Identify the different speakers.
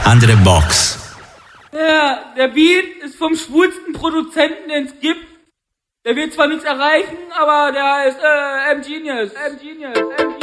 Speaker 1: andere Box.
Speaker 2: Ja, der Beat ist vom schwulsten Produzenten, den es gibt. Der wird zwar nichts erreichen, aber der ist M-Genius.